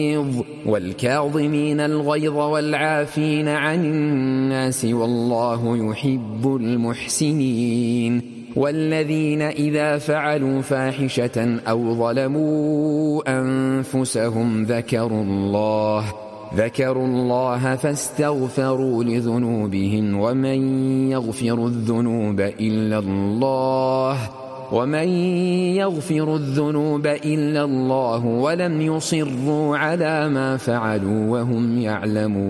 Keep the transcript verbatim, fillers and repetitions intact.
والكاظمين الغيظ والعافين عن الناس والله يحب المحسنين والذين إذا فعلوا فاحشة أو ظلموا أنفسهم ذكروا الله ذكروا الله فاستغفروا لذنوبهم ومن يغفر الذنوب إلا الله ومن يغفر الذنوب إلا الله ولم يصروا على ما فعلوا وهم يعلمون.